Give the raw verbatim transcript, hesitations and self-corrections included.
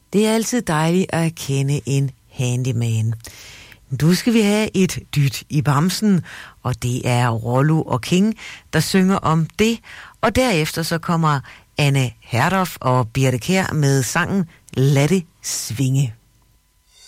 Det er altid dejligt at kende en handyman. Nu skal vi have et dyt i bamsen, og det er Rollo og King, der synger om det. Og derefter så kommer Anne Herdoff og Birthe Kjær med sangen Lad det svinge.